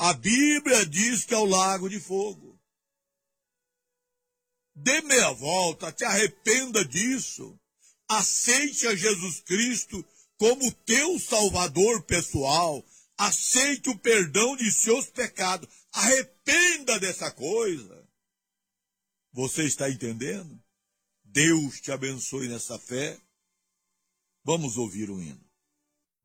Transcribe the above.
A Bíblia diz que é o lago de fogo. Dê meia volta, te arrependa disso. Aceite a Jesus Cristo como teu Salvador pessoal. Aceite o perdão de seus pecados. Arrependa dessa coisa. Você está entendendo? Deus te abençoe nessa fé. Vamos ouvir o hino.